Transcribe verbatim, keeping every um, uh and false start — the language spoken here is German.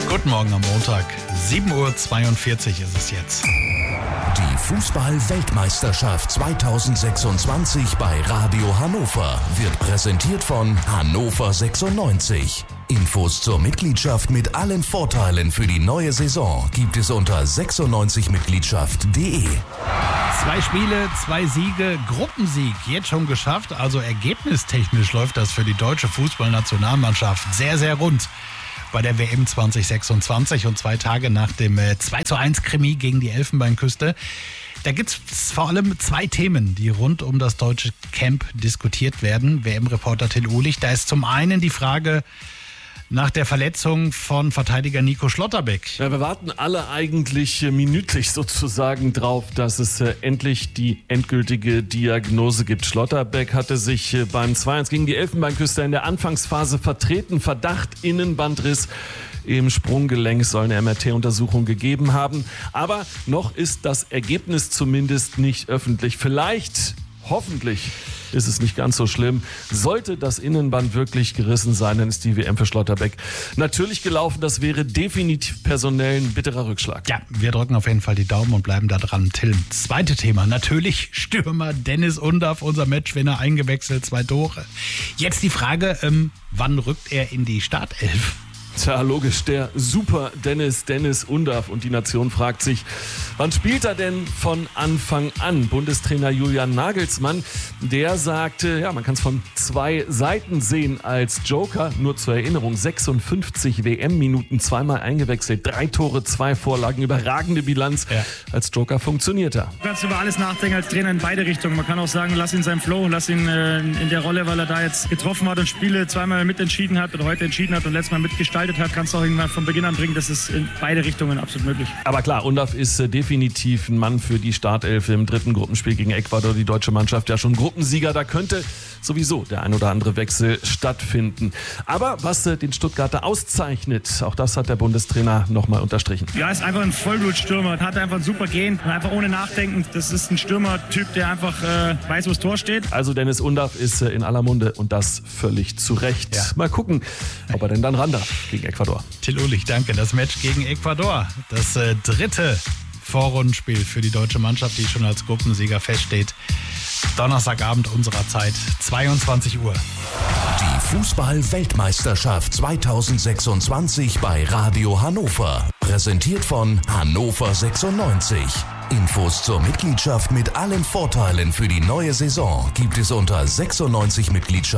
Guten Morgen am Montag. sieben Uhr zweiundvierzig ist es jetzt. Die Fußball-Weltmeisterschaft zweitausendsechsundzwanzig bei Radio Hannover wird präsentiert von Hannover sechsundneunzig. Infos zur Mitgliedschaft mit allen Vorteilen für die neue Saison gibt es unter sechsundneunzig mitgliedschaft punkt de. Zwei Spiele, zwei Siege, Gruppensieg jetzt schon geschafft. Also ergebnistechnisch läuft das für die deutsche Fußballnationalmannschaft sehr, sehr rund bei der W M zwanzig sechsundzwanzig und zwei Tage nach dem zwei zu eins Krimi gegen die Elfenbeinküste. Da gibt es vor allem zwei Themen, die rund um das deutsche Camp diskutiert werden. W M-Reporter Till Uhlich, da ist zum einen die Frage nach der Verletzung von Verteidiger Nico Schlotterbeck. Ja, wir warten alle eigentlich äh, minütlich sozusagen drauf, dass es äh, endlich die endgültige Diagnose gibt. Schlotterbeck hatte sich äh, beim zwei eins gegen die Elfenbeinküste in der Anfangsphase vertreten. Verdacht Innenbandriss im Sprunggelenk, soll eine M R T-Untersuchung gegeben haben. Aber noch ist das Ergebnis zumindest nicht öffentlich. Vielleicht, hoffentlich, ist es nicht ganz so schlimm. Sollte das Innenband wirklich gerissen sein, dann ist die W M für Schlotterbeck natürlich gelaufen. Das wäre definitiv personell ein bitterer Rückschlag. Ja, wir drücken auf jeden Fall die Daumen und bleiben da dran. Till, zweite Thema. Natürlich Stürmer Dennis Undaff, unser Matchwinner, eingewechselt, zwei Tore. Jetzt die Frage, ähm, wann rückt er in die Startelf? Tja, logisch, der Super Dennis, Dennis Undaff. Und die Nation fragt sich, wann spielt er denn von Anfang an? Bundestrainer Julian Nagelsmann, der sagte, ja, man kann es von zwei Seiten sehen als Joker. Nur zur Erinnerung, sechsundfünfzig W M-Minuten, zweimal eingewechselt, drei Tore, zwei Vorlagen, überragende Bilanz. Ja. Als Joker funktioniert er. Du kannst über alles nachdenken als Trainer in beide Richtungen. Man kann auch sagen, lass ihn seinen Flow, lass ihn äh, in der Rolle, weil er da jetzt getroffen hat und Spiele zweimal mitentschieden hat oder heute entschieden hat und letztes Mal mitgestaltet hat, kannst du auch irgendwann von Beginn an bringen. Das ist in beide Richtungen absolut möglich. Aber klar, Undaff ist äh, definitiv ein Mann für die Startelf im dritten Gruppenspiel gegen Ecuador. Die deutsche Mannschaft ja schon Gruppensieger. Da könnte sowieso der ein oder andere Wechsel stattfinden. Aber was äh, den Stuttgarter auszeichnet, auch das hat der Bundestrainer nochmal unterstrichen. Ja, ist einfach ein Vollblutstürmer. Hat einfach ein super Gehen. Einfach ohne Nachdenken. Das ist ein Stürmertyp, der einfach äh, weiß, wo das Tor steht. Also Dennis Undaff ist äh, in aller Munde und das völlig zu Recht. Ja. Mal gucken, ob er denn dann ran darf gegen Ecuador. Till Uhlich, danke. Das Match gegen Ecuador, das äh, dritte Vorrundenspiel für die deutsche Mannschaft, die schon als Gruppensieger feststeht. Donnerstagabend unserer Zeit, zweiundzwanzig Uhr. Die Fußball-Weltmeisterschaft zweitausendsechsundzwanzig bei Radio Hannover. Präsentiert von Hannover sechsundneunzig. Infos zur Mitgliedschaft mit allen Vorteilen für die neue Saison gibt es unter sechsundneunzig mitgliedschaft